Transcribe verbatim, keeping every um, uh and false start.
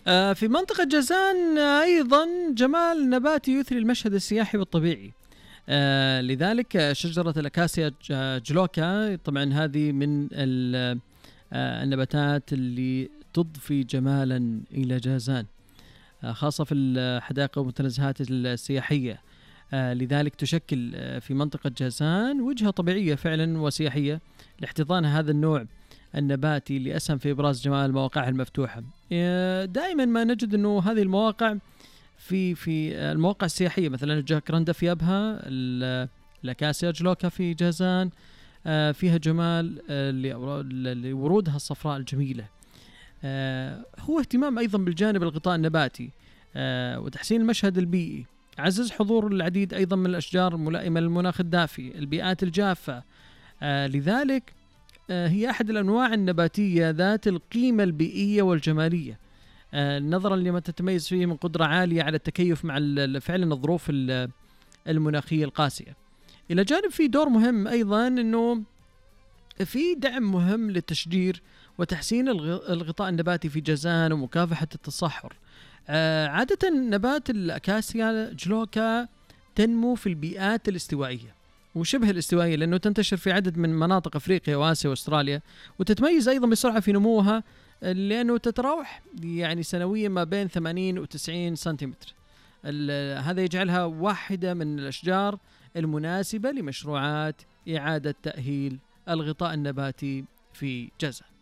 آه، في منطقة جازان آه، أيضا جمال نباتي يثري المشهد السياحي والطبيعي. آه، لذلك آه، شجرة الأكاسيا ج- جلوكا طبعا هذه من ال- آه، النباتات اللي تضفي جمالا إلى جازان، آه، خاصة في الحدائق والمتنزهات السياحية. آه، لذلك تشكل آه، في منطقة جازان وجهة طبيعية فعلا وسياحية لاحتضان هذا النوع النباتي اللي أسهم في إبراز جمال مواقعها المفتوحة. آه، دائما ما نجد أنه هذه المواقع في في المواقع السياحية مثلا الجاكرندا في أبها، ال- الأكاسيا جلوكا في جازان، آه، فيها جمال آه، لأورا- لورودها الصفراء الجميلة. آه، هو اهتمام أيضا بالجانب الغطاء النباتي آه، وتحسين المشهد البيئي، عزز حضور العديد أيضا من الأشجار الملائمة للمناخ الدافي البيئات الجافة. آه، لذلك آه، هي أحد الأنواع النباتية ذات القيمة البيئية والجمالية، آه، نظرا لما تتميز فيه من قدرة عالية على التكيف مع ال- فعلا الظروف ال- المناخية القاسية. إلى جانب في دور مهم أيضا أنه في دعم مهم للتشجير وتحسين الغ- الغطاء النباتي في جازان ومكافحة التصحر. آه، عادة نبات الأكاسيا جلوكا تنمو في البيئات الاستوائية وشبه الاستوائية، لأنه تنتشر في عدد من مناطق أفريقيا وآسيا وأستراليا، وتتميز أيضا بسرعة في نموها لأنه تتراوح يعني سنويا ما بين ثمانين و تسعين سنتيمتر. ال- هذا يجعلها واحدة من الأشجار المناسبة لمشروعات إعادة تأهيل الغطاء النباتي في جازان.